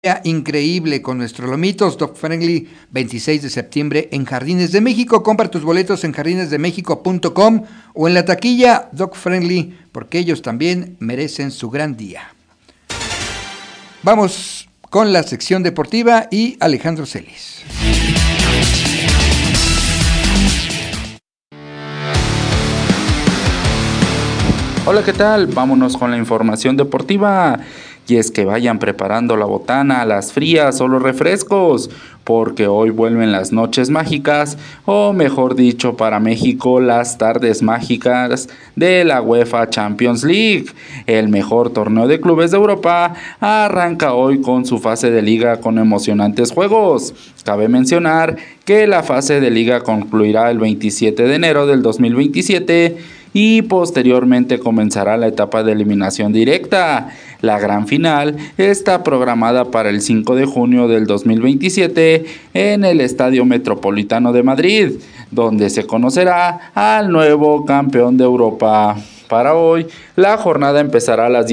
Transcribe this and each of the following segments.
increíble con nuestros lomitos Dog Friendly 26 de septiembre en Jardines de México. Compra tus boletos en jardinesdemexico.com o en la taquilla Dog Friendly, porque ellos también merecen su gran día. Vamos con la sección deportiva y Alejandro Celis. Hola, ¿qué tal? Vámonos con la información deportiva. Y es que vayan preparando la botana, las frías o los refrescos, porque hoy vuelven las noches mágicas, o mejor dicho para México, las tardes mágicas de la UEFA Champions League. El mejor torneo de clubes de Europa arranca hoy con su fase de liga con emocionantes juegos. Cabe mencionar que la fase de liga concluirá el 27 de enero del 2027 y posteriormente comenzará la etapa de eliminación directa. La gran final está programada para el 5 de junio del 2027 en el Estadio Metropolitano de Madrid, donde se conocerá al nuevo campeón de Europa. Para hoy, la jornada empezará a las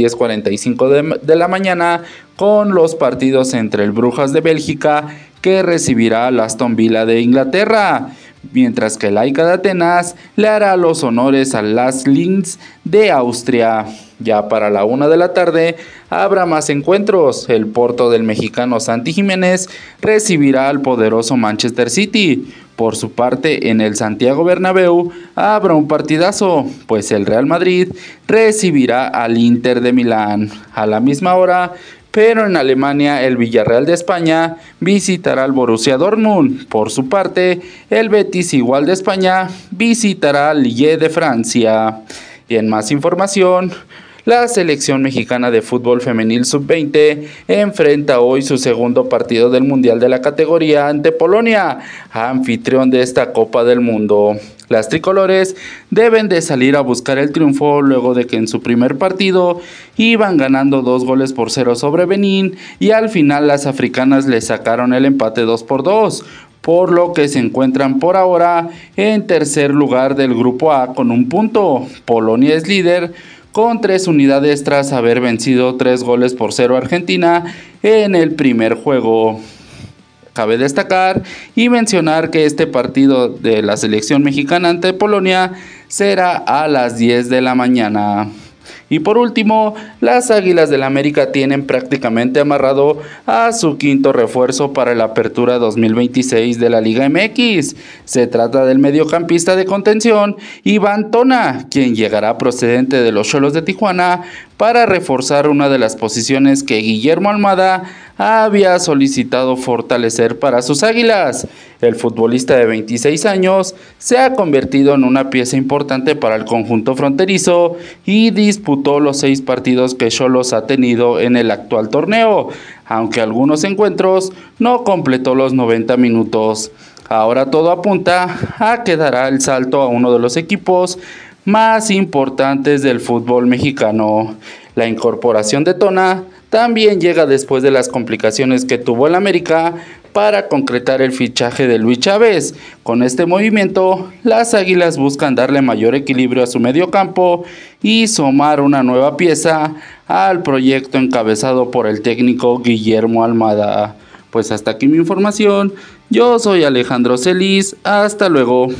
10:45 de la mañana con los partidos entre el Brujas de Bélgica, que recibirá al Aston Villa de Inglaterra, mientras que el AEK de Atenas le hará los honores al Las Linz de Austria. Ya para la 1 de la tarde habrá más encuentros. El Porto del mexicano Santi Jiménez recibirá al poderoso Manchester City. Por su parte, en el Santiago Bernabéu habrá un partidazo, pues el Real Madrid recibirá al Inter de Milán. A la misma hora, pero en Alemania, el Villarreal de España visitará al Borussia Dortmund. Por su parte, el Betis, igual de España, visitará al Lille de Francia. Y en más información, la selección mexicana de fútbol femenil sub-20 enfrenta hoy su segundo partido del Mundial de la categoría ante Polonia, anfitrión de esta Copa del Mundo. Las tricolores deben de salir a buscar el triunfo luego de que en su primer partido iban ganando 2-0 sobre Benín y al final las africanas le sacaron el empate 2-2. Por lo que se encuentran por ahora en tercer lugar del grupo A con un punto. Polonia es líder con 3 unidades tras haber vencido 3-0 a Argentina en el primer juego. Cabe destacar y mencionar que este partido de la selección mexicana ante Polonia será a las 10 de la mañana. Y por último, las Águilas del América tienen prácticamente amarrado a su quinto refuerzo para la apertura 2026 de la Liga MX. Se trata del mediocampista de contención Iván Tona, quien llegará procedente de los Xolos de Tijuana para reforzar una de las posiciones que Guillermo Almada había solicitado fortalecer para sus Águilas. El futbolista de 26 años se ha convertido en una pieza importante para el conjunto fronterizo y disputó los 6 partidos que Xolos ha tenido en el actual torneo, aunque algunos encuentros no completó los 90 minutos. Ahora todo apunta a que dará el salto a uno de los equipos más importantes del fútbol mexicano. La incorporación de Tona también llega después de las complicaciones que tuvo el América para concretar el fichaje de Luis Chávez. Con este movimiento, las Águilas buscan darle mayor equilibrio a su mediocampo y sumar una nueva pieza al proyecto encabezado por el técnico Guillermo Almada. Pues hasta aquí mi información. Yo soy Alejandro Celis. Hasta luego.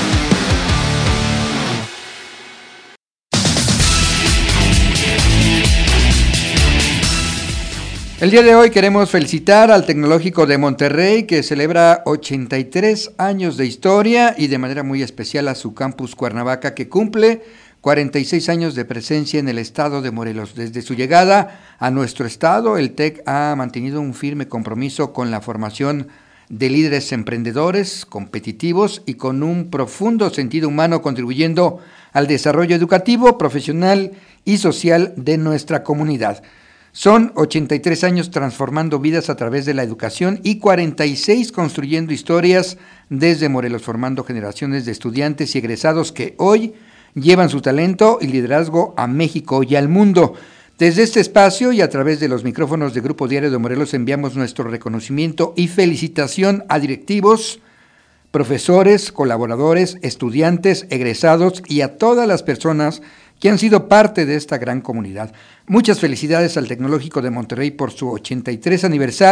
El día de hoy queremos felicitar al Tecnológico de Monterrey, que celebra 83 años de historia, y de manera muy especial a su campus Cuernavaca, que cumple 46 años de presencia en el estado de Morelos. Desde su llegada a nuestro estado, el TEC ha mantenido un firme compromiso con la formación de líderes emprendedores, competitivos y con un profundo sentido humano, contribuyendo al desarrollo educativo, profesional y social de nuestra comunidad. Son 83 años transformando vidas a través de la educación y 46 construyendo historias desde Morelos, formando generaciones de estudiantes y egresados que hoy llevan su talento y liderazgo a México y al mundo. Desde este espacio y a través de los micrófonos de Grupo Diario de Morelos enviamos nuestro reconocimiento y felicitación a directivos, profesores, colaboradores, estudiantes, egresados y a todas las personas que han sido parte de esta gran comunidad. Muchas felicidades al Tecnológico de Monterrey por su 83 aniversario.